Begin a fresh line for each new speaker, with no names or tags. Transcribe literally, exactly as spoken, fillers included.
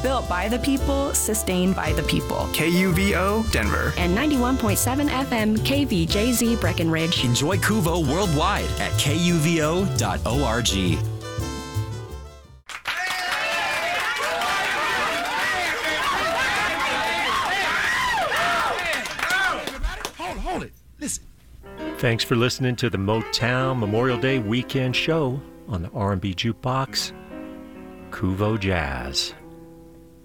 Built by the people, sustained by the people.
K U V O, Denver.
And ninety-one point seven F M K V J Z Breckenridge.
Enjoy Kuvo worldwide at K U V O dot org.
Hold, hold it. Listen.
Thanks for listening to the Motown Memorial Day weekend show on the R and B Jukebox, Kuvo Jazz.